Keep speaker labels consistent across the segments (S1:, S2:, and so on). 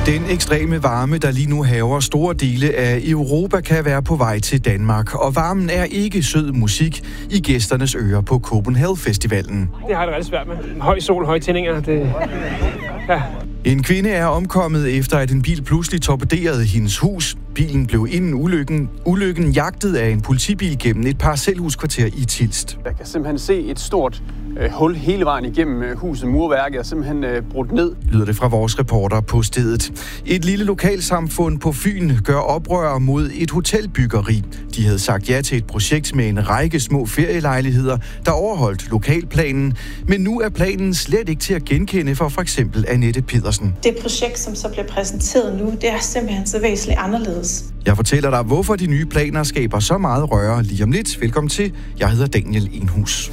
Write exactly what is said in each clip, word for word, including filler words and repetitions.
S1: Den ekstreme varme, der lige nu hærger store dele af Europa, kan være på vej til Danmark. Og varmen er ikke sød musik i gæsternes ører på Copenhagen-festivalen.
S2: Det har jeg det rigtig svært med. Høj sol, høje tændinger. Det... Ja.
S1: En kvinde er omkommet efter, at en bil pludselig torpederede hendes hus. Bilen blev inden ulykken, ulykken jagtet af en politibil gennem et parcelhuskvarter i Tilst.
S3: Jeg kan simpelthen se et stort øh, hul hele vejen igennem øh, huset. Murværket er simpelthen øh, brudt ned.
S1: Lyder det fra vores reporter på stedet. Et lille lokalsamfund på Fyn gør oprør mod et hotelbyggeri. De havde sagt ja til et projekt med en række små ferielejligheder, der overholdt lokalplanen. Men nu er planen slet ikke til at genkende for for eksempel Annette Pedersen.
S4: Det projekt, som så bliver præsenteret nu, det er simpelthen så væsentligt anderledes.
S1: Jeg fortæller dig, hvorfor de nye planer skaber så meget røre lige om lidt. Velkommen til. Jeg hedder Daniel Enhus.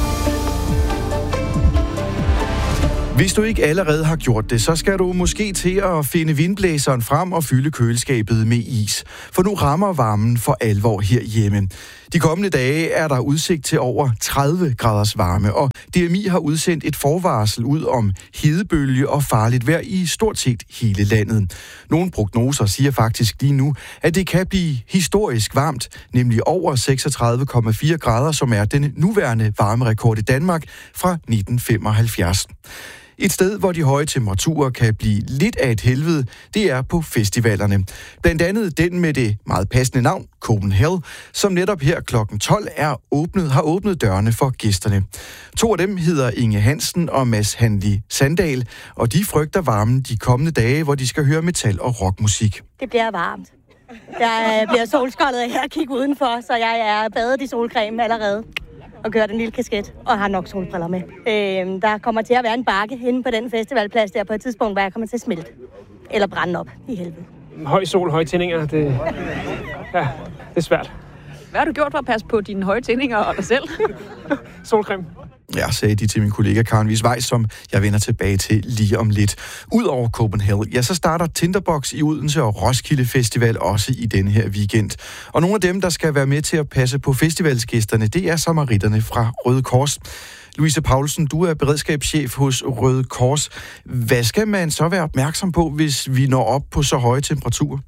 S1: Hvis du ikke allerede har gjort det, så skal du måske til at finde vindblæseren frem og fylde køleskabet med is. For nu rammer varmen for alvor herhjemme. De kommende dage er der udsigt til over tredive graders varme, og D M I har udsendt et forvarsel ud om hedebølge og farligt vejr i stort set hele landet. Nogle prognoser siger faktisk lige nu, at det kan blive historisk varmt, nemlig over seksogtredive komma fire grader, som er den nuværende varmerekord i Danmark fra nitten femoghalvfjerds. Et sted, hvor de høje temperaturer kan blive lidt af et helvede, det er på festivalerne. Blandt andet den med det meget passende navn, Copenhagen, som netop her klokken tolv er åbnet, har åbnet dørene for gæsterne. To af dem hedder Inge Hansen og Mads Hanli Sandal, og de frygter varmen de kommende dage, hvor de skal høre metal- og rockmusik.
S5: Det bliver varmt. Jeg bliver solskoldet af her at kigge udenfor, så jeg er badet i solcreme allerede. Og kører den lille kasket, og har nok solbriller med. Øh, der kommer til at være en bakke inde på den festivalplads der på et tidspunkt, hvor jeg kommer til at smelte. Eller brænde op i helvede.
S2: Høj sol, høje tændinger. Det... Ja, det er svært.
S6: Hvad har du gjort for at passe på dine høje tændinger og dig selv?
S2: Solcreme.
S1: Ja, sagde de til min kollega Karen Wiesweis, som jeg vender tilbage til lige om lidt. Udover Copenhagen, ja, så starter Tinderbox i Odense og Roskilde Festival også i denne her weekend. Og nogle af dem, der skal være med til at passe på festivalsgæsterne, det er samaritterne fra Røde Kors. Louise Paulsen, du er beredskabschef hos Røde Kors. Hvad skal man så være opmærksom på, hvis vi når op på så høje temperaturer?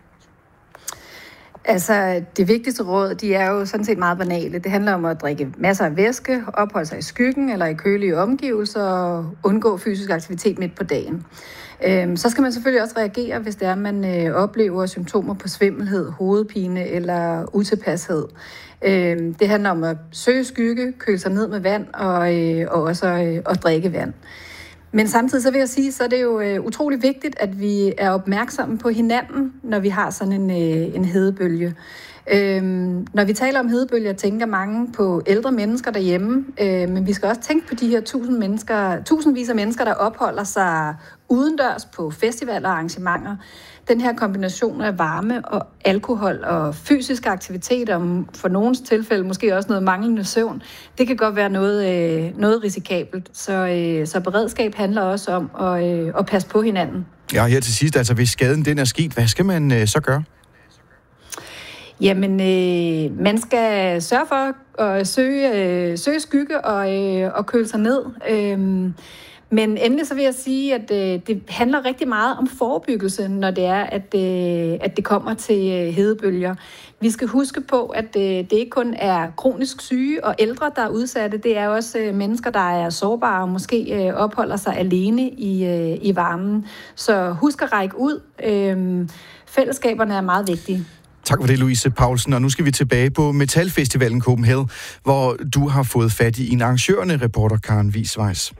S7: Altså, det vigtigste råd, de er jo sådan set meget banale. Det handler om at drikke masser af væske, opholde sig i skyggen eller i kølige omgivelser og undgå fysisk aktivitet midt på dagen. Øhm, så skal man selvfølgelig også reagere, hvis det er, man øh, oplever symptomer på svimmelhed, hovedpine eller utilpashed. Øhm, det handler om at søge skygge, køle sig ned med vand og, øh, og også øh, at drikke vand. Men samtidig så vil jeg sige, så er det jo øh, utrolig vigtigt, at vi er opmærksomme på hinanden, når vi har sådan en, øh, en hedebølge. Øhm, når vi taler om hedebølger, tænker mange på ældre mennesker derhjemme, øh, men vi skal også tænke på de her tusind mennesker, tusindvis af mennesker, der opholder sig udendørs på festivaler og arrangementer. Den her kombination af varme og alkohol og fysisk aktivitet, og for nogens tilfælde måske også noget manglende søvn, det kan godt være noget, øh, noget risikabelt. Så, øh, så beredskab handler også om at, øh, at passe på hinanden.
S1: Ja, her til sidst, altså hvis skaden den er sket, hvad skal man øh, så gøre?
S7: Jamen, øh, man skal sørge for at søge, øh, søge skygge og, øh, og køle sig ned. Øh, Men endelig så vil jeg sige, at øh, det handler rigtig meget om forebyggelse, når det er, at, øh, at det kommer til øh, hedebølger. Vi skal huske på, at øh, det ikke kun er kronisk syge og ældre, der er udsatte. Det er også øh, mennesker, der er sårbare og måske øh, opholder sig alene i, øh, i varmen. Så husk at række ud. Øh, fællesskaberne er meget vigtige.
S1: Tak for det, Louise Paulsen. Og nu skal vi tilbage på Metalfestivalen Copenhagen, hvor du har fået fat i en arrangørende reporter, Karen Wiesweis.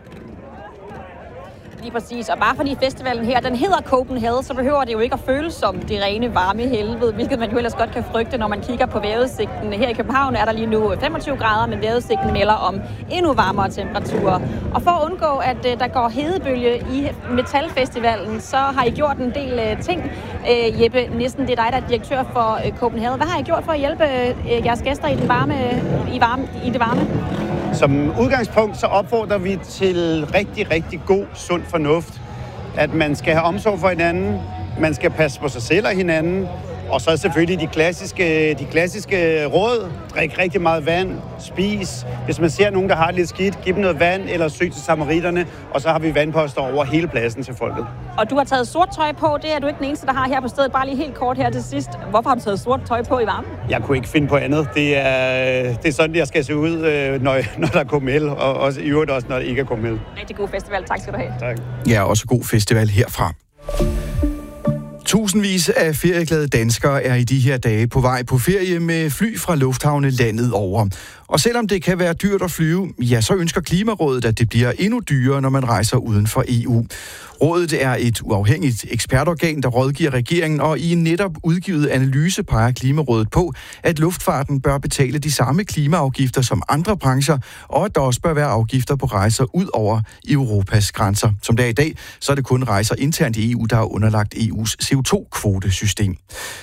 S6: Lige præcis, og bare fordi festivalen her, den hedder Copenhagen, så behøver det jo ikke at føles som det rene varme helvede, hvilket man jo ellers godt kan frygte, når man kigger på vejrudsigten. Her i København er der lige nu femogtyve grader, men vejrudsigten melder om endnu varmere temperaturer. Og for at undgå, at uh, der går hedebølge i Metalfestivalen, så har I gjort en del uh, ting. Uh, Jeppe Nissen, det er dig, der er direktør for uh, Copenhagen. Hvad har I gjort for at hjælpe uh, jeres gæster i, den varme, i, varme, i det varme?
S8: Som udgangspunkt så opfordrer vi til rigtig, rigtig god, sund fornuft. At man skal have omsorg for hinanden, man skal passe på sig selv og hinanden, Og så selvfølgelig de klassiske, de klassiske råd. Drik rigtig meget vand, spis. Hvis man ser nogen, der har lidt skidt, giv dem noget vand eller søg til samaritterne. Og så har vi vandposter over hele pladsen til folket.
S6: Og du har taget sort tøj på, det er du ikke den eneste, der har her på stedet. Bare lige helt kort her til sidst. Hvorfor har du taget sort tøj på i varmen?
S8: Jeg kunne ikke finde på andet. Det er, det er sådan, jeg skal se ud, når, når der er komel, og også i øvrigt også, når der ikke er komel.
S6: Rigtig god festival. Tak skal du have.
S8: Tak.
S1: Ja, også god festival herfra. Tusindvis af ferieglade danskere er i de her dage på vej på ferie med fly fra lufthavne landet over. Og selvom det kan være dyrt at flyve, ja, så ønsker Klimarådet, at det bliver endnu dyrere, når man rejser uden for E U. Rådet er et uafhængigt ekspertorgan, der rådgiver regeringen, og i en netop udgivet analyse peger Klimarådet på, at luftfarten bør betale de samme klimaafgifter som andre brancher, og at der også bør være afgifter på rejser ud over Europas grænser. Som det er i dag, så er det kun rejser internt i E U, der er underlagt E U's C O to kvotesystem.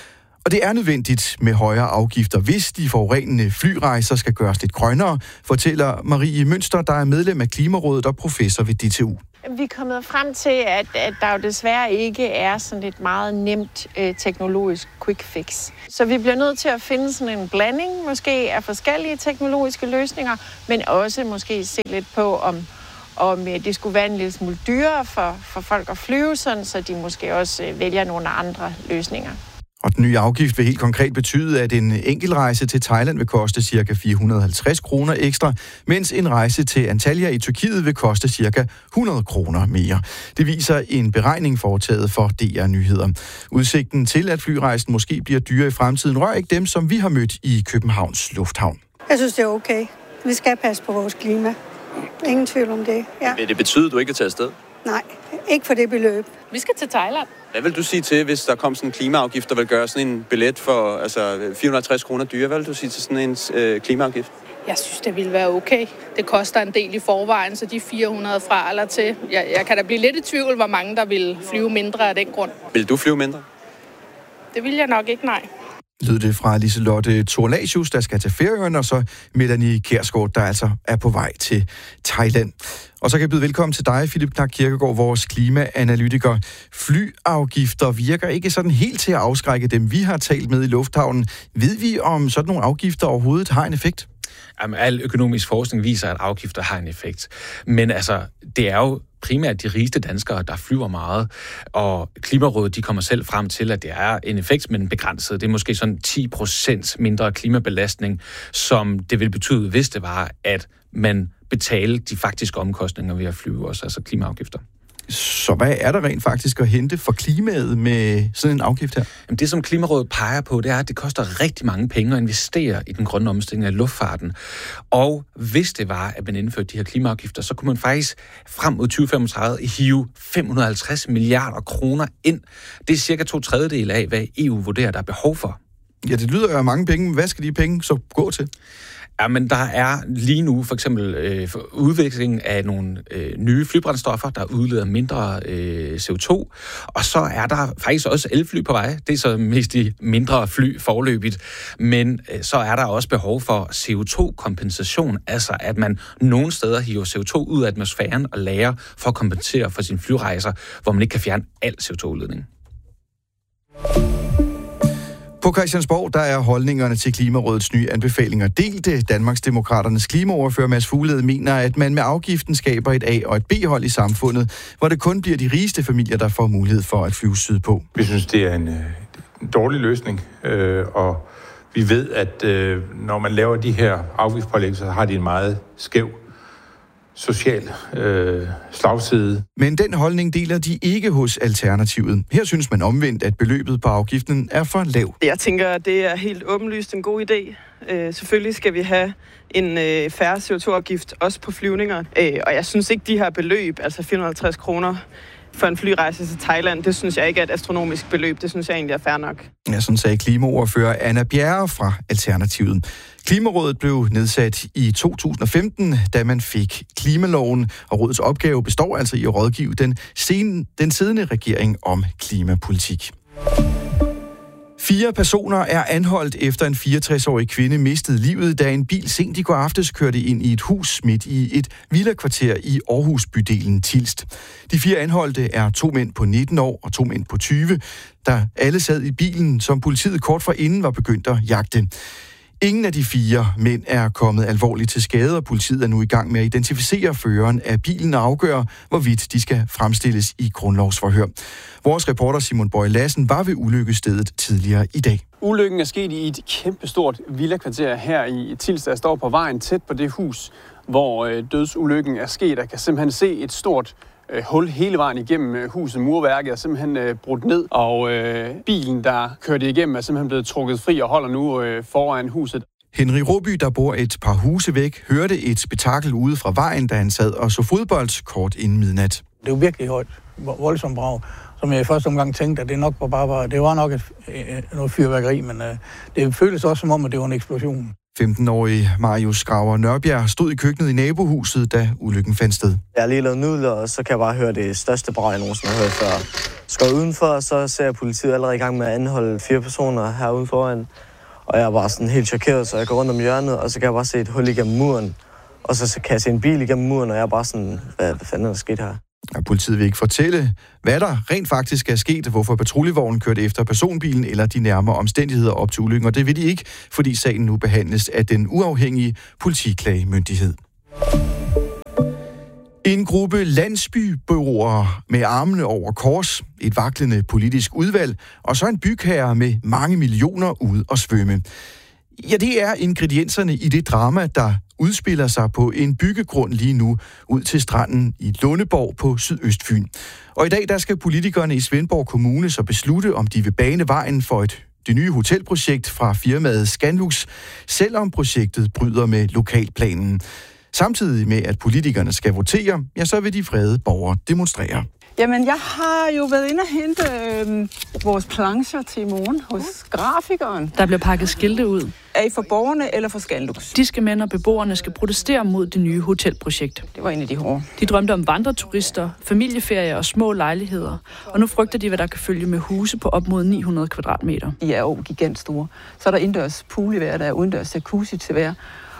S1: Og det er nødvendigt med højere afgifter, hvis de forurenende flyrejser skal gøres lidt grønnere, fortæller Marie Mønster, der er medlem af Klimarådet og professor ved D T U.
S9: Vi er kommet frem til, at, at der jo desværre ikke er sådan et meget nemt øh, teknologisk quick fix. Så vi bliver nødt til at finde sådan en blanding, måske af forskellige teknologiske løsninger, men også måske se lidt på, om, om det skulle være en lille smule dyrere for, for folk at flyve, sådan, så de måske også øh, vælger nogle andre løsninger.
S1: Og den nye afgift vil helt konkret betyde, at en enkeltrejse til Thailand vil koste ca. fire hundrede og halvtreds kroner ekstra, mens en rejse til Antalya i Tyrkiet vil koste ca. hundrede kroner mere. Det viser en beregning foretaget for D R Nyheder. Udsigten til, at flyrejsen måske bliver dyrere i fremtiden, rører ikke dem, som vi har mødt i Københavns Lufthavn.
S10: Jeg synes, det er okay. Vi skal passe på vores klima. Ingen tvivl om det. Ja.
S11: Vil det betyde, at du ikke kan tage afsted?
S10: Nej, ikke for det beløb.
S9: Vi skal til Thailand.
S11: Hvad vil du sige til, hvis der kom sådan en klimaafgift, der vil gøre sådan en billet for altså fire hundrede og halvtreds kroner dyre? Hvad vil du sige til sådan en øh, klimaafgift?
S12: Jeg synes, det ville være okay. Det koster en del i forvejen, så de fire hundrede fra eller til. Jeg, jeg kan da blive lidt i tvivl, hvor mange der vil flyve mindre af den grund.
S11: Vil du flyve mindre?
S12: Det vil jeg nok ikke, nej.
S1: Lød det fra Liselotte Thorlasius, der skal til Færøerne, og så Melanie Kjærsgaard, der altså er på vej til Thailand. Og så kan jeg byde velkommen til dig, Philip Knak Kirkegaard, vores klimaanalytiker. Flyafgifter virker ikke sådan helt til at afskrække dem, vi har talt med i lufthavnen. Ved vi, om sådan nogle afgifter overhovedet har en effekt?
S13: Jamen, al økonomisk forskning viser, at afgifter har en effekt. Men altså, det er jo primært de rigeste danskere, der flyver meget, og Klimarådet, de kommer selv frem til, at det er en effekt, men begrænset. Det er måske sådan ti procent mindre klimabelastning, som det vil betyde, hvis det var, at man betalte de faktiske omkostninger ved at flyve også, altså klimaafgifter.
S1: Så hvad er der rent faktisk at hente for klimaet med sådan en afgift her?
S13: Jamen det, som Klimarådet peger på, det er, at det koster rigtig mange penge at investere i den grønne omstilling af luftfarten. Og hvis det var, at man indførte de her klimaafgifter, så kunne man faktisk frem mod tyve femogtredive hive fem hundrede og halvtreds milliarder kroner ind. Det er cirka to tredjedel af, hvad E U vurderer, der er behov for.
S1: Ja, det lyder jo af mange penge. Hvad skal de penge så gå til?
S13: Ja, men der er lige nu for eksempel øh, for udvikling af nogle øh, nye flybrændstoffer, der udleder mindre øh, C O to, og så er der faktisk også elfly på vej. Det er så mest de mindre fly forløbigt, men øh, så er der også behov for C O to kompensation, altså at man nogle steder hiver C O to ud af atmosfæren og lagrer for at kompensere for sine flyrejser, hvor man ikke kan fjerne al C O to udledning.
S1: På Christiansborg, der er holdningerne til Klimarådets nye anbefalinger delte. Danmarksdemokraternes klimaordfører Mads Fuglede mener, at man med afgiften skaber et A- og et B-hold i samfundet, hvor det kun bliver de rigeste familier, der får mulighed for at flyve sydpå.
S14: Vi synes, det er en, en dårlig løsning, øh, og vi ved, at øh, når man laver de her afgiftspålæg, så har de en meget skæv social øh, slagside.
S1: Men den holdning deler de ikke hos Alternativet. Her synes man omvendt, at beløbet på afgiften er for lav.
S15: Jeg tænker, at det er helt åbenlyst en god idé. Øh, selvfølgelig skal vi have en øh, færre C O to afgift også på flyvninger. Øh, og jeg synes ikke, de her beløb, altså fire hundrede og halvtreds kroner for en flyrejse til Thailand, det synes jeg ikke er et astronomisk beløb. Det synes jeg egentlig er fair nok.
S1: Ja, sådan sagde klimaordfører Anna Bjerre fra Alternativet. Klimarådet blev nedsat i to tusind og femten, da man fik klimaloven, og rådets opgave består altså i at rådgive den, sen, den siddende regering om klimapolitik. Fire personer er anholdt efter en fireogtres-årig kvinde mistede livet, da en bil sent i går aftes kørte ind i et hus midt i et villakvarter i Aarhus bydelen Tilst. De fire anholdte er to mænd på nitten år og to mænd på tyve, der alle sad i bilen, som politiet kort forinden var begyndt at jagte. Ingen af de fire mænd er kommet alvorligt til skade, og politiet er nu i gang med at identificere føreren af bilen og afgøre, hvorvidt de skal fremstilles i grundlovsforhør. Vores reporter Simon Bøje Lassen var ved ulykkestedet tidligere i dag.
S3: Ulykken er sket i et kæmpestort villakvarter her i Tilst. Jeg står på vejen tæt på det hus, hvor dødsulykken er sket. Jeg kan simpelthen se et stort hul hele vejen igennem huset. Murværket er simpelthen øh, brudt ned, og øh, bilen, der kørte igennem, er simpelthen blevet trukket fri og holder nu øh, foran huset.
S1: Henry Råby, der bor et par huse væk, hørte et spektakel ude fra vejen, da han sad og så fodbold kort inden midnat.
S16: Det er jo virkelig højt, voldsomt brag, som jeg i første omgang tænkte, at det nok var bare var, det var nok et, øh, noget fyrværkeri, men øh, det føltes også som om, at det var en eksplosion.
S1: femten-årige Marius Graver Nørbjerg stod i køkkenet i nabohuset, da ulykken fandt sted.
S17: Jeg har lige lavet nudler, og så kan jeg bare høre det største brag, jeg nogensinde har hørt før. Så går jeg udenfor, og så ser jeg politiet allerede i gang med at anholde fire personer herude foran. Og jeg er bare sådan helt chokeret, så jeg går rundt om hjørnet, og så kan jeg bare se et hul igennem muren. Og så kan jeg se en bil igennem muren, og jeg er bare sådan, hvad, hvad fanden er der sket her?
S1: Og politiet vil ikke fortælle, hvad der rent faktisk er sket, hvorfor patruljevognen kørte efter personbilen eller de nærmere omstændigheder op til ulykken. Og det vil de ikke, fordi sagen nu behandles af den uafhængige politiklagemyndighed. En gruppe landsbyboere med armene over kors, et vaklende politisk udvalg, og så en bygherre med mange millioner ude at svømme. Ja, det er ingredienserne i det drama, der udspiller sig på en byggegrund lige nu ud til stranden i Lundeborg på Sydøstfyn. Og i dag der skal politikerne i Svendborg Kommune så beslutte, om de vil bane vejen for et det nye hotelprojekt fra firmaet Scanlux, selvom projektet bryder med lokalplanen. Samtidig med, at politikerne skal votere, ja, så vil de vrede borgere demonstrere.
S18: Jamen, jeg har jo været inde og hente øh, vores plancher til i morgen hos grafikeren.
S19: Der bliver pakket skilte ud.
S18: Er I for borgerne eller for Scanlux?
S19: De skal mænd og beboerne skal protestere mod det nye hotelprojekt.
S18: Det var en af de hårde.
S19: De drømte om vandreturister, familieferier og små lejligheder. Og nu frygter de, hvad der kan følge med huse på op mod ni hundrede kvadratmeter.
S18: De er jo gigantstore. Så er der indendørs pool i hver, der er udendørs jacuzzi til hver.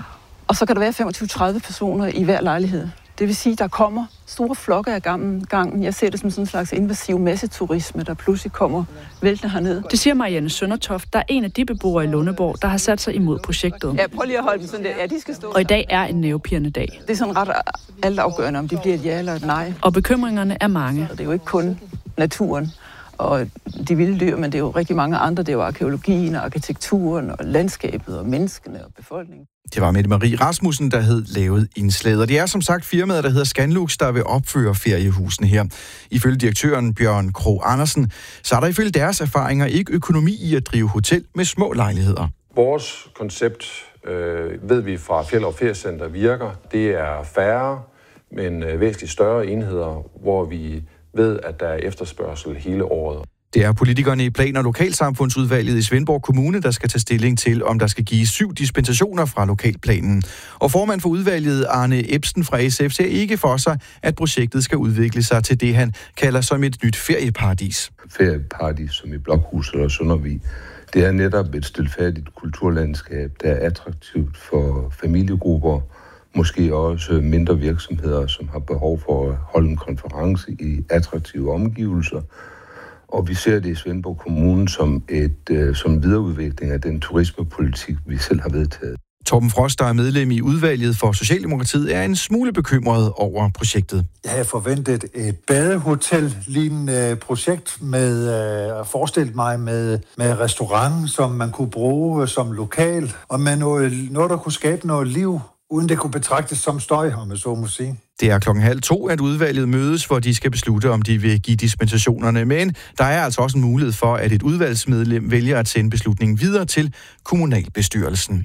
S18: Og så kan der være femogtyve til tredive personer i hver lejlighed. Det vil sige, at der kommer store flokke af gangen. Jeg ser det som sådan en slags invasiv masseturisme, der pludselig kommer væltende herned.
S19: Det siger Marianne Søndertoft, der er en af de beboere i Lundeborg, der har sat sig imod projektet.
S18: Ja, prøv lige at holde dem sådan der. Ja, de skal stå.
S19: Og i dag er en nervepirrende dag.
S18: Det er sådan ret altafgørende, om det bliver et ja eller et nej.
S19: Og bekymringerne er mange.
S18: Det er jo ikke kun naturen og de vilde dyr, men det er jo rigtig mange andre. Det er jo arkeologien og arkitekturen og landskabet og menneskene og befolkningen.
S1: Det var Mette Marie Rasmussen, der havde lavet indslaget. Og det er som sagt firmaet, der hedder Scanlux, der vil opføre feriehusene her. Ifølge direktøren Bjørn Krog Andersen, så er der ifølge deres erfaringer ikke økonomi i at drive hotel med små lejligheder.
S20: Vores koncept, øh, ved vi fra Fjeld- og Feriecenter, virker. Det er færre, men øh, væsentligt større enheder, hvor vi ved, at der er efterspørgsel hele året.
S1: Det er politikerne i Plan- og Lokalsamfundsudvalget i Svendborg Kommune, der skal tage stilling til, om der skal gives syv dispensationer fra lokalplanen. Og formand for udvalget, Arne Ebsen fra S F, ser ikke for sig, at projektet skal udvikle sig til det, han kalder som et nyt ferieparadis.
S21: Ferieparadis som i Blokhus eller Søndervig. Det er netop et stilfærdigt kulturlandskab, der er attraktivt for familiegrupper, måske også mindre virksomheder, som har behov for at holde en konference i attraktive omgivelser. Og vi ser det i Svendborg Kommune som et øh, som videreudvikling af den turismepolitik, vi selv har vedtaget.
S1: Torben Frost, der er medlem i udvalget for Socialdemokratiet, er en smule bekymret over projektet.
S22: Jeg havde forventet et badehotel-lignende projekt med øh, forestillet mig med, med restaurant, som man kunne bruge som lokal, og med noget, noget der kunne skabe noget liv, uden det kunne betragtes som støj, om jeg så må sige.
S1: Det er klokken halv to, at udvalget mødes, hvor de skal beslutte, om de vil give dispensationerne. Men der er altså også en mulighed for, at et udvalgsmedlem vælger at sende beslutningen videre til kommunalbestyrelsen.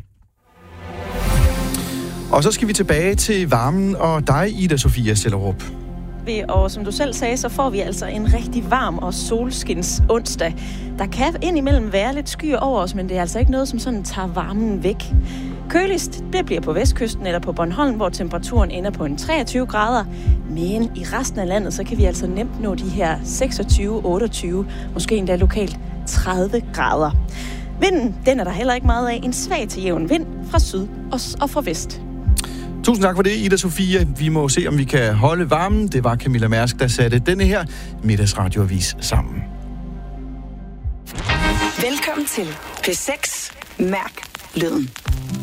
S1: Og så skal vi tilbage til varmen og dig, Ida Sofia Sellerup.
S23: Og som du selv sagde, så får vi altså en rigtig varm og solskins onsdag. Der kan indimellem være lidt skyer over os, men det er altså ikke noget, som sådan tager varmen væk. Køligst, det bliver på vestkysten eller på Bornholm, hvor temperaturen ender på en treogtyve grader. Men i resten af landet, så kan vi altså nemt nå de her seksogtyve, otteogtyve, måske endda lokalt tredive grader. Vinden, den er der heller ikke meget af. En svag til jævn vind fra syd og fra vest.
S1: Tusind tak for det, Ida Sofia. Vi må se, om vi kan holde varmen. Det var Camilla Mærsk, der satte denne her middagsradioavis sammen.
S2: Velkommen til P seks. Mærk lyden.